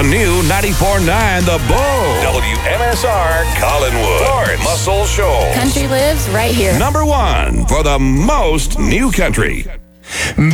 The new 94.9 The Bull. WMSR Collinwood. Florence Muscle Shoals. Country lives right here. Number one for the most new country.